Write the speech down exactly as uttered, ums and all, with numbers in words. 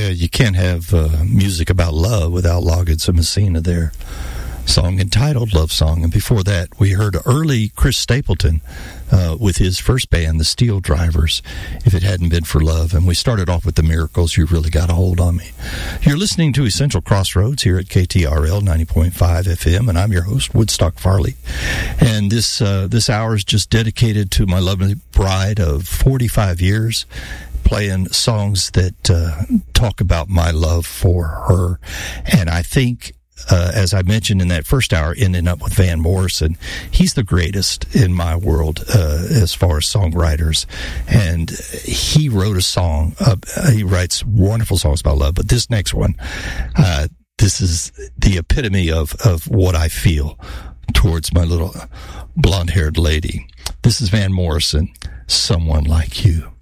Yeah, you can't have uh, music about love without Loggins and Messina there. Song entitled Love Song. And before that, we heard early Chris Stapleton uh, with his first band, the Steel Drivers, If It Hadn't Been for Love. And we started off with the Miracles, You Really Got a Hold on Me. You're listening to Essential Crossroads here at K T R L ninety point five F M, and I'm your host, Woodstock Farley. And this, uh, this hour is just dedicated to my lovely bride of forty-five years, playing songs that uh, talk about my love for her. And I think, Uh, as I mentioned in that first hour, ending up with Van Morrison, he's the greatest in my world uh, as far as songwriters. And he wrote a song. Uh, he writes wonderful songs about love. But this next one, uh, this is the epitome of, of what I feel towards my little blonde-haired lady. This is Van Morrison, Someone Like You.